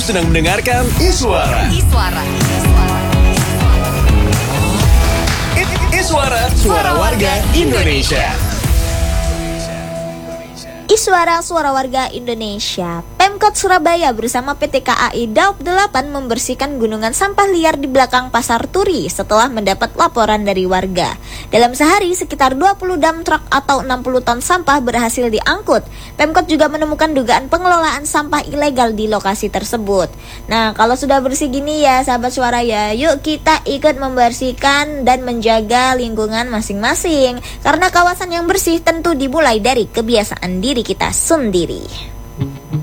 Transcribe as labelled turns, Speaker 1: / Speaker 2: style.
Speaker 1: sedang mendengarkan Iswara. Iswara, suara warga Indonesia.
Speaker 2: Iswara, suara warga Indonesia. Pemkot Surabaya bersama PT KAI Daop 8 membersihkan gunungan sampah liar di belakang Pasar Turi setelah mendapat laporan dari warga. Dalam sehari, sekitar 20 dump truck atau 60 ton sampah berhasil diangkut. Pemkot juga menemukan dugaan pengelolaan sampah ilegal di lokasi tersebut. Nah, kalau sudah bersih gini ya, sahabat suara ya, yuk kita ikut membersihkan dan menjaga lingkungan masing-masing. Karena kawasan yang bersih tentu dimulai dari kebiasaan diri kita sendiri.